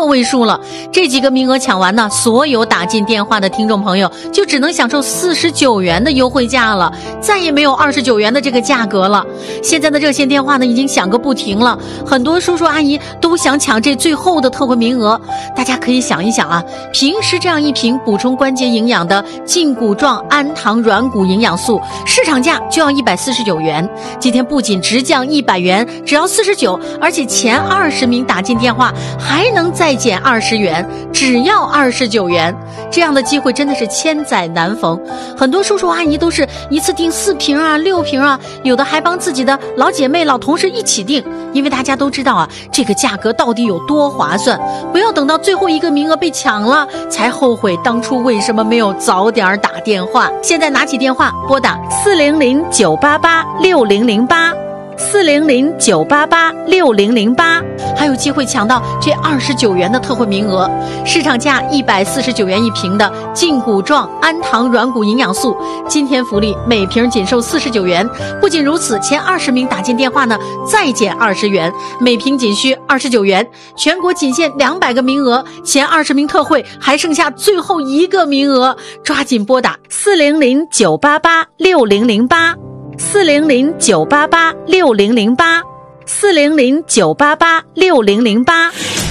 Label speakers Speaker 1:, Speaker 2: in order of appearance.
Speaker 1: 个位数了。这几个名额抢完呢，所有打进电话的听众朋友就只能享受49元的优惠价了，再也没有29元的这个价格了。现在的热线电话呢已经响个不停了，很多叔叔阿姨都想抢这最后的特惠名额。大家可以想一想啊，平时这样一瓶补充关节营养的胫骨状氨糖软骨营养素，市场价就要149元，今天不仅直降100元，只要49，而且前20名打进电话还能再减20元，只要29元。这样的机会真的是千载难逢，很多叔叔阿姨都是一次订4瓶啊、6瓶啊，有的还帮自己的老姐妹、老同事一起订，因为大家都知道啊，这个价格到底有多划算，不要等到最后一个名额被抢了才后悔当初为什么没有早点打电话。现在拿起电话拨打400-988-6008，400-988-6008，还有机会抢到这29元的特惠名额。市场价149元一瓶的胫骨状氨糖软骨营养素，今天福利每瓶仅售49元。不仅如此，前20名打进电话呢再减20元，每瓶仅需29元。全国仅限200个名额，前20名特惠还剩下最后1个名额，抓紧拨打400-988-6008，400-988-6008，400-988-6008。